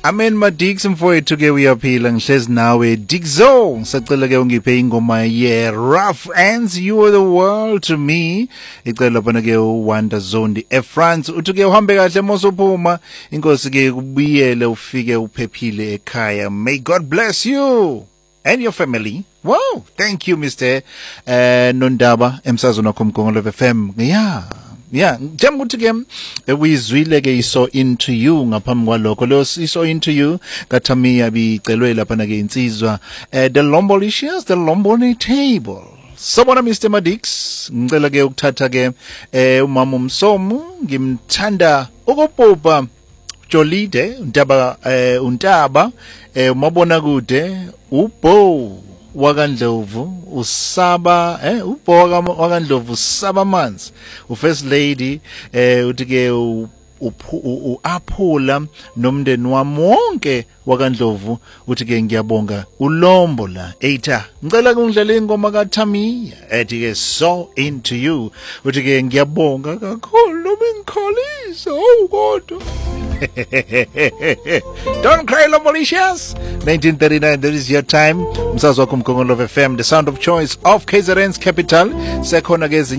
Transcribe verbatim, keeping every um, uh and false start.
Amen Madix mfowethu ke uyaphila ngihlezi nawe Dixo ngisacela ke ungiphe ingoma ye Rough Ends You Are The World To Me icela bana ke uWanda Zondi eFrance uthi ke uhambe kahle mosophuma inkosi ke kubuyele ufike uphephile ekhaya. May God bless you and your family. Wow, thank you Mister uh, Nondaba emsazweni wakho Mgongolo F M. Yeah. Yeah, njengoba uthi ke uyizwile ke iso into you ngaphambi kwalokho lo iso into you kaThamiya bicelwe lapha na ke insizwa uh, the Lombolicious the Lomboni table. Sobona Mister Madix ngicela ke ukuthatha ke eh umama umsomo ngimthanda ukubhubha Jolide untaba eh untaba eh umabona kude uBo wakandlovu usaba eh uBo wakandlovu usaba manzi uFirst Lady eh uthi ke uaphula nomndeni wami wonke wakandlovu uthi ke ngiyabonga ulombo la eitha ngicela kungidlale ingoma kaThamiya ethi ke so into you uthi ke ngiyabonga kakhulu nobengikholisa oh kodwa Don't cry Lombolicious. nineteen thirty-nine, that is your time. Msazwa kumkongolo F M, the sound of choice of K Z N's capital. Sekhona ke